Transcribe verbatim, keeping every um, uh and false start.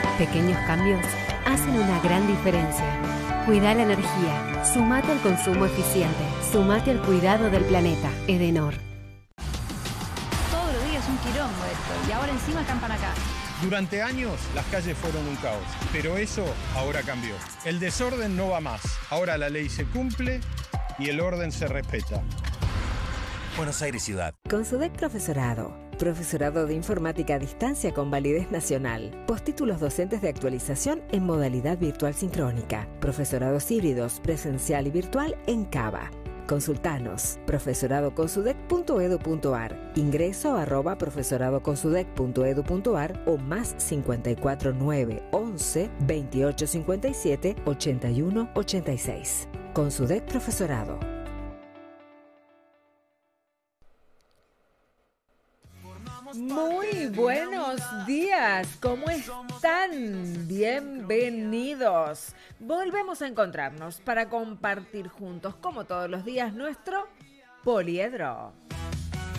Pequeños cambios hacen una gran diferencia. Cuida la energía. Sumate al consumo eficiente. Sumate al cuidado del planeta. Edenor. Todos los días un quilombo esto, y ahora encima acampan acá. Durante años las calles fueron un caos, pero eso ahora cambió. El desorden no va más. Ahora la ley se cumple y el orden se respeta. Buenos Aires Ciudad. Consudec Profesorado. Profesorado de Informática a Distancia con validez nacional. Postítulos docentes de actualización en modalidad virtual sincrónica. Profesorados híbridos, presencial y virtual en Cava. Consultanos. profesorado consudec punto edu punto ar. Ingreso arroba profesorado consudec punto edu punto ar o más cincuenta y cuatro nueve once veintiocho cincuenta y siete ochenta y uno ochenta y seis. Consudec Profesorado. Muy buenos días, ¿cómo están? Bienvenidos. Volvemos a encontrarnos para compartir juntos, como todos los días, nuestro poliedro.